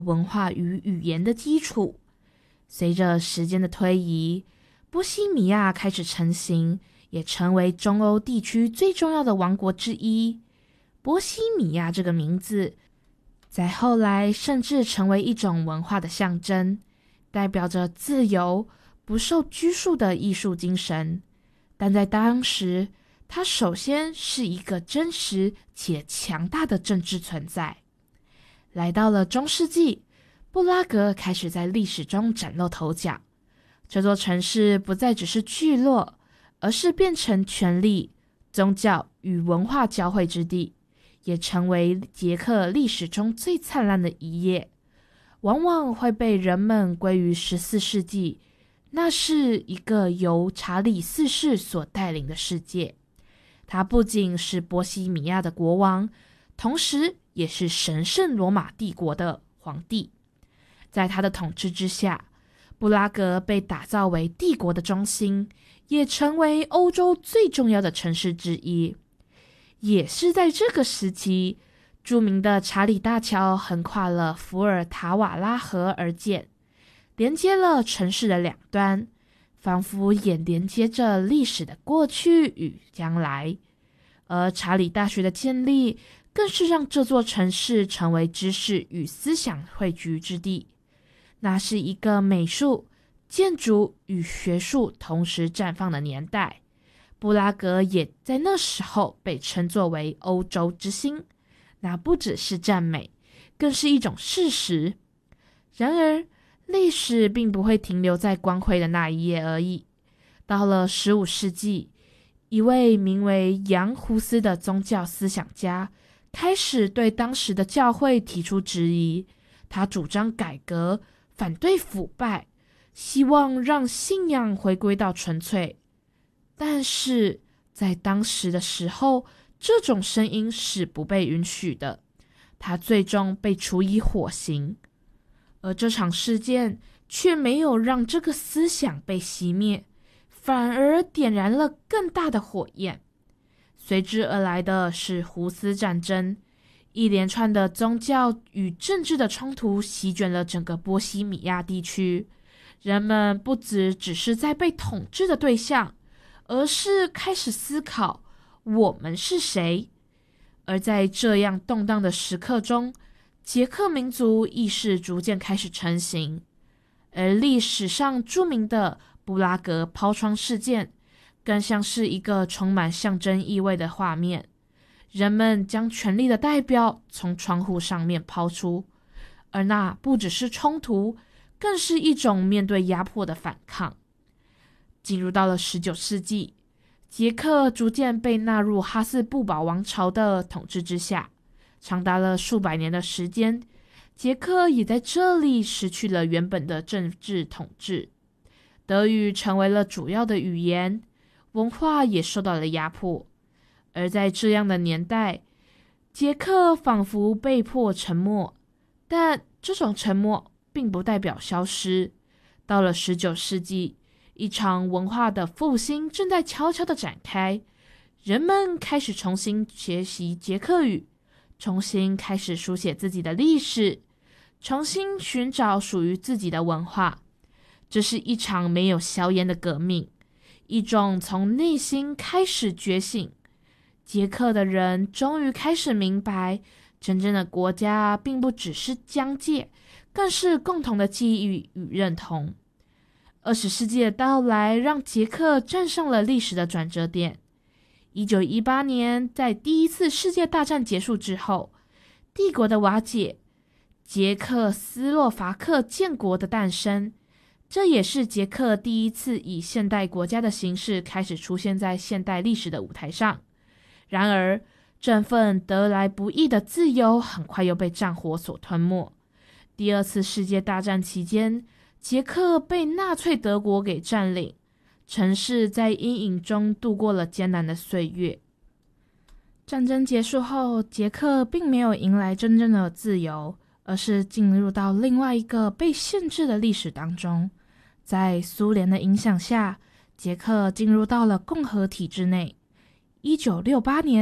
文化与语言的基础。随着时间的推移，波西米亚开始成型，也成为中欧地区最重要的王国之一。波西米亚这个名字在后来甚至成为一种文化的象征，代表着自由、不受拘束的艺术精神。但在当时，它首先是一个真实且强大的政治存在。来到了中世纪，布拉格开始在历史中崭露头角。这座城市不再只是聚落，而是变成权力、宗教与文化交汇之地，也成为捷克历史中最灿烂的一页，往往会被人们归于14世纪，那是一个由查理4世所带领的世界。他不仅是波西米亚的国王，同时也是神圣罗马帝国的皇帝。在他的统治之下，布拉格被打造为帝国的中心，也成为欧洲最重要的城市之一。也是在这个时期，著名的查理大桥横跨了伏尔塔瓦拉河而建，连接了城市的两端，仿佛也连接着历史的过去与将来。而查理大学的建立，更是让这座城市成为知识与思想汇聚之地。那是一个美术、建筑与学术同时绽放的年代。布拉格也在那时候被称作为欧洲之星，那不只是赞美，更是一种事实。然而，历史并不会停留在光辉的那一页而已。到了15世纪，一位名为杨胡斯的宗教思想家开始对当时的教会提出质疑。他主张改革，反对腐败，希望让信仰回归到纯粹。但是在当时的时候，这种声音是不被允许的，他最终被处以火刑。而这场事件却没有让这个思想被熄灭，反而点燃了更大的火焰。随之而来的是胡斯战争，一连串的宗教与政治的冲突席卷了整个波西米亚地区。人们不只是在被统治的对象，而是开始思考我们是谁。而在这样动荡的时刻中，捷克民族意识逐渐开始成型。而历史上著名的布拉格抛窗事件，更像是一个充满象征意味的画面。人们将权力的代表从窗户上面抛出，而那不只是冲突，更是一种面对压迫的反抗。进入到了19世纪，捷克逐渐被纳入哈斯布堡王朝的统治之下，长达了数百年的时间，捷克也在这里失去了原本的政治统治。德语成为了主要的语言，文化也受到了压迫。而在这样的年代，捷克仿佛被迫沉默，但这种沉默并不代表消失。到了19世纪，一场文化的复兴正在悄悄地展开，人们开始重新学习捷克语，重新开始书写自己的历史，重新寻找属于自己的文化。这是一场没有硝烟的革命，一种从内心开始觉醒。捷克的人终于开始明白，真正的国家并不只是疆界，更是共同的记忆与认同。20世纪的到来让捷克站上了历史的转折点。1918年，在第一次世界大战结束之后，帝国的瓦解，捷克斯洛伐克建国的诞生，这也是捷克第一次以现代国家的形式开始出现在现代历史的舞台上。然而，这份得来不易的自由很快又被战火所吞没。第二次世界大战期间，捷克被纳粹德国给占领，城市在阴影中度过了艰难的岁月。战争结束后，捷克并没有迎来真正的自由，而是进入到另外一个被限制的历史当中。在苏联的影响下，捷克进入到了共和体制内。1968年，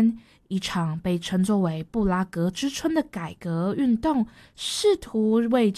一场被称作为布拉格之春的改革运动试图为